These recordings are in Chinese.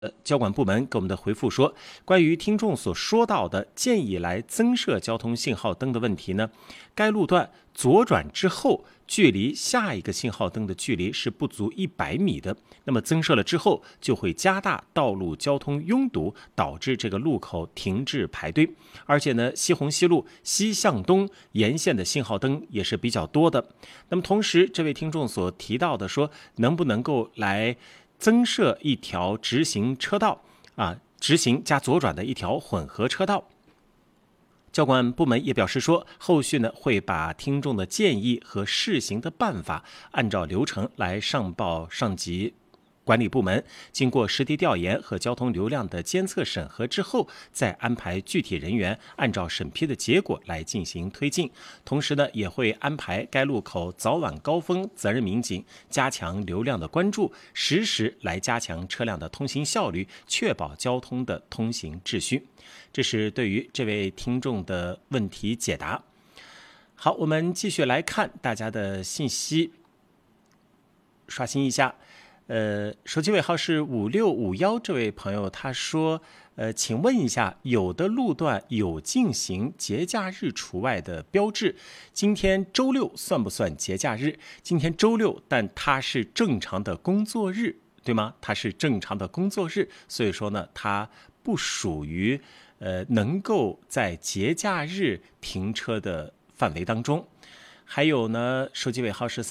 交管部门给我们的回复说，关于听众所说到的建议来增设交通信号灯的问题呢，该路段左转之后，距离下一个信号灯的距离是不足100米的。那么增设了之后，就会加大道路交通拥堵，导致这个路口停滞排队。而且呢，西红西路西向东沿线的信号灯也是比较多的。那么同时，这位听众所提到的说，能不能够来增设一条直行车道直行加左转的一条混合车道。交管部门也表示说，后续呢会把听众的建议和试行的办法按照流程来上报上级管理部门，经过实地调研和交通流量的监测审核之后，再安排具体人员按照审批的结果来进行推进。同时呢，也会安排该路口早晚高峰责任民警加强流量的关注，实时来加强车辆的通行效率，确保交通的通行秩序。这是对于这位听众的问题解答。好，我们继续来看大家的信息，刷新一下。手机尾号是5651，这位朋友他说，请问一下，有的路段有进行节假日除外的标志，今天周六算不算节假日？今天周六，但它是正常的工作日，对吗？它是正常的工作日，所以说呢，它不属于能够在节假日停车的范围当中。还有呢，手机尾号是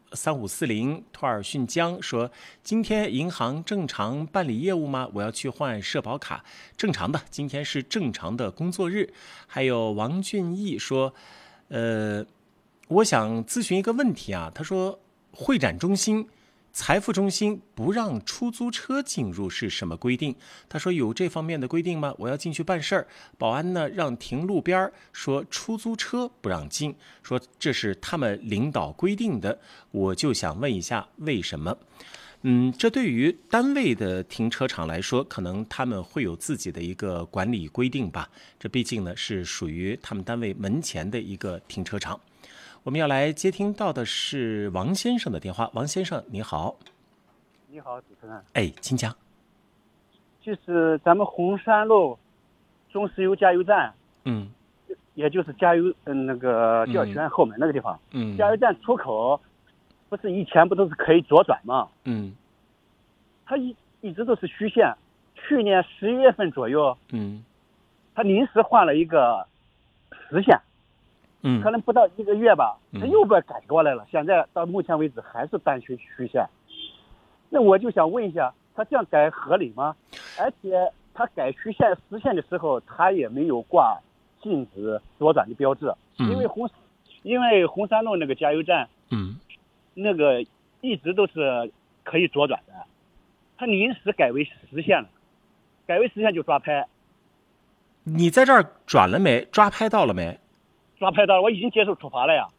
3540，托尔逊江说，今天银行正常办理业务吗？我要去换社保卡。正常的，今天是正常的工作日。还有王俊义说，我想咨询一个问题啊，他说会展中心、财富中心不让出租车进入是什么规定？他说有这方面的规定吗？我要进去办事儿，保安呢让停路边，说出租车不让进，说这是他们领导规定的，我就想问一下为什么？这对于单位的停车场来说，可能他们会有自己的一个管理规定吧，这毕竟呢是属于他们单位门前的一个停车场。我们要来接听到的是王先生的电话。王先生你好。 你好，主持人。 哎，请讲。 就是咱们红山路中石油加油站，也就是加油那个教学院后门那个地方，加油站出口不是以前不都是可以左转吗？它一直都是虚线，去年11月份左右，它临时换了一个实线。可能不到1个月吧，他又把改过来了。现在到目前为止还是单虚线。那我就想问一下，他这样改合理吗？而且他改虚线实线的时候，他也没有挂禁止左转的标志，因为红山路那个加油站，那个一直都是可以左转的，他临时改为实线了，改为实线就抓拍。 你在这儿转了没？抓拍到了没？ 抓拍到，我已经接受处罚了呀。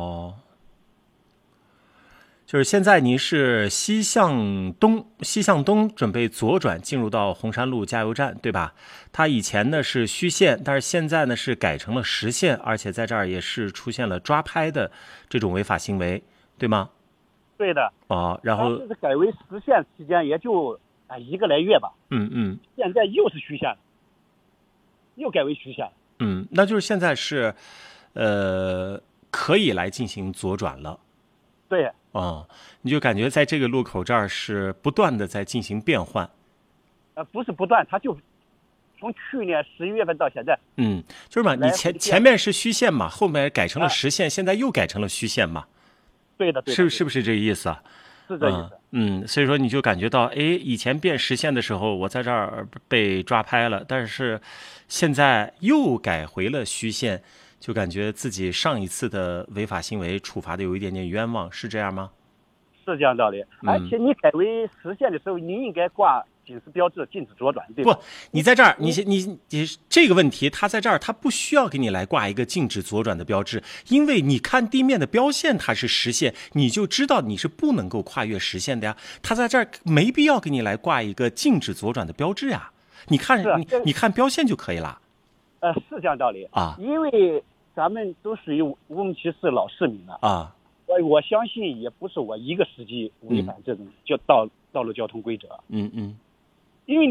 就是现在您是西向东准备左转进入到红山路加油站，对吧？它以前呢是虚线，但是现在呢是改成了实线，而且在这儿也是出现了抓拍的这种违法行为，对吗？ 对的。 然后就是改为实线期间也就1个来月吧。现在又是虚线了，又改为虚线了。 那就是现在是可以来进行左转了。 对。 你就感觉在这个路口这儿是不断的在进行变换。 不是不断，它就从去年11月份到现在。 就是嘛，你前面是虚线嘛，后面改成了实线，现在又改成了虚线嘛。 对的。 是不是这个意思啊？ 是这意思。 所以说你就感觉到，以前变实线的时候，我在这儿被抓拍了，但是现在又改回了虚线。就感觉自己上一次的违法行为处罚的有一点点冤枉，是这样吗？ 是这样道理。而且你改为实线的时候，你应该挂警示标志，禁止左转，对吧？ 不，你在这儿，你这个问题，他在这儿，他不需要给你来挂一个禁止左转的标志，因为你看地面的标线它是实线，你就知道你是不能够跨越实线的呀。他在这儿没必要给你来挂一个禁止左转的标志呀。你看标线就可以了。 是这样道理啊，因为咱们都属于乌鲁木齐市老市民了啊，我相信也不是我一个司机违反这种道路交通规则。 因为